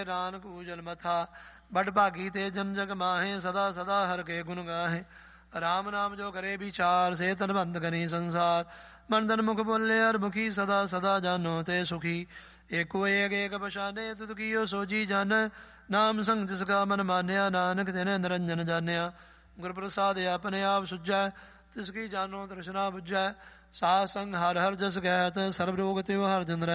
ਨਾਨਕ ਊਜਲ ਮਥਾ ਬੜ ਭਾਗੀ ਤੇ ਜਨ ਜਗ ਮਾਹੇ ਸਦਾ ਸਦਾ ਹਰ ਕੇ ਗੁਣ ਗਾਹੇ ਰਾਮ ਨਾਮ ਜੋ ਕਰੇ ਵਿਚਾਰ ਸੇ ਤਨ ਬੰਦ ਕਰੀ ਸੰਸਾਰ ਮਨ ਤਨ ਮੁਖ ਬੋਲੇ ਹਰ ਮੁਖੀ ਸਦਾ ਸਦਾ ਜਾਨੋ ਤੇ ਸੁਖੀ ਏਕੋ ਏਕ ਏਕ ਪਛਾਨੇ ਤੁਧ ਕੀਓ ਸੋਜੀ ਜਨ ਨਾਮ ਸੰਗ ਜਿਸ ਕਾ ਮਨ ਮਾਨਿਆ ਨਾਨਕ ਤਿਨ ਨਿਰੰਜਨ ਜਾਣਿਆ ਗੁਰ ਪ੍ਰਸਾਦ ਆਪਣੇ ਆਪ ਸੁਝੈ ਤਿਸ ਕੀ ਜਾਨੋ ਤ੍ਰਿਸ਼ਨਾ ਬੁਝੈ ਸਾਧ ਸੰਗ ਹਰ ਹਰ ਜਸ ਗੈਤ ਸਰਬ ਰੋਗ ਤਿਉ ਹਰ ਜਨ